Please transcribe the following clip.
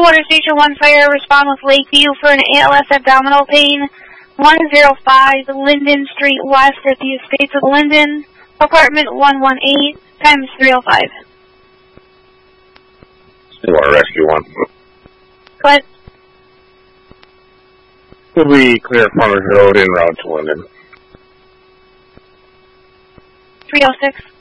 Water Station 1 Fire, respond with Lakeview for an ALS abdominal pain, 105 Linden Street West at the Estates of Linden, apartment 118, times 305. Water Rescue 1. Go ahead. Will be clear Farmers Road en route to Linden. 306.